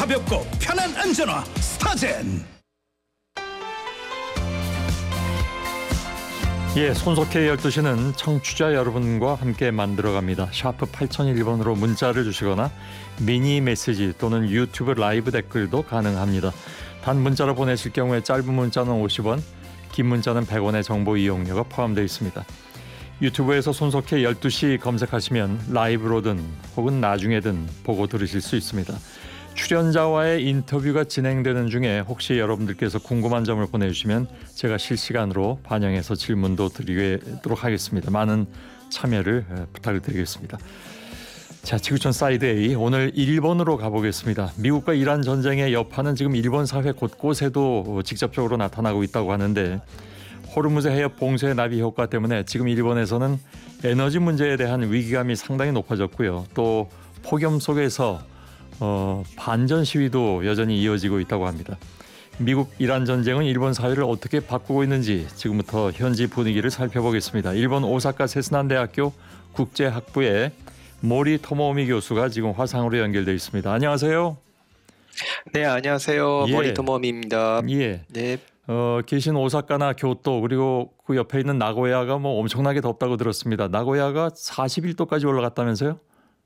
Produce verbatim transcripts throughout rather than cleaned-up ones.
가볍고 편한 안전화 스타젠. 예, 손석희의 열두 시는 청취자 여러분과 함께 만들어갑니다. 샤프 팔공공일 번으로 문자를 주시거나 미니 메시지 또는 유튜브 라이브 댓글도 가능합니다. 단 문자로 보내실 경우에 짧은 문자는 오십 원, 긴 문자는 백 원의 정보 이용료가 포함되어 있습니다. 유튜브에서 손석희 열두 시 검색하시면 라이브로든 혹은 나중에든 보고 들으실 수 있습니다. 출연자와의 인터뷰가 진행되는 중에 혹시 여러분들께서 궁금한 점을 보내주시면 제가 실시간으로 반영해서 질문도 드리도록 하겠습니다. 많은 참여를 부탁을 드리겠습니다. 자, 지구촌 사이드 A, 오늘 일본으로 가보겠습니다. 미국과 이란 전쟁의 여파는 지금 일본 사회 곳곳에도 직접적으로 나타나고 있다고 하는데, 호르무즈 해협 봉쇄 나비 효과 때문에 지금 일본에서는 에너지 문제에 대한 위기감이 상당히 높아졌고요. 또 폭염 속에서 어, 반전 시위도 여전히 이어지고 있다고 합니다. 미국 이란 전쟁은 일본 사회를 어떻게 바꾸고 있는지 지금부터 현지 분위기를 살펴보겠습니다. 일본 오사카 세스난대학교 국제학부의 모리 토모오미 교수가 지금 화상으로 연결되어 있습니다. 안녕하세요. 네, 안녕하세요. 예. 모리 토모미입니다. 예. 네. 어, 계신 오사카나 교토 그리고 그 옆에 있는 나고야가 뭐 엄청나게 덥다고 들었습니다. 나고야가 사십일 도까지 올라갔다면서요?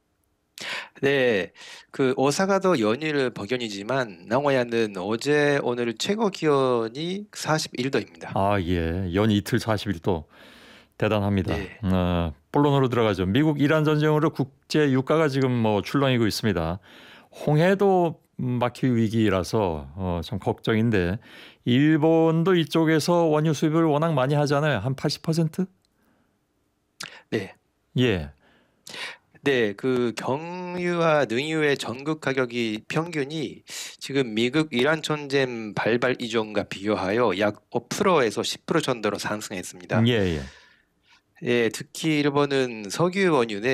네. 그 오사카도 연일 복연이지만 나고야는 어제 오늘 최고 기온이 사십일 도입니다. 아, 예. 연 이틀 사십일 도. 대단합니다. 네. 어, 본론으로 들어가죠. 미국 이란 전쟁으로 국제 유가가 지금 뭐 출렁이고 있습니다. 홍해도 막힐 위기라서 어, 참 걱정인데, 일본도 이쪽에서 원유 수입을 워낙 많이 하잖아요. 한 팔십 퍼센트? 네. 예. 네, 그 경유와 능유의 전국 가격이 평균이 지금 미국 이란 전쟁 발발 이전과 비교하여 약 오 퍼센트에서 십 퍼센트 정도로 상승했습니다. 예, 예. 예, 특히 일본은 석유 원유는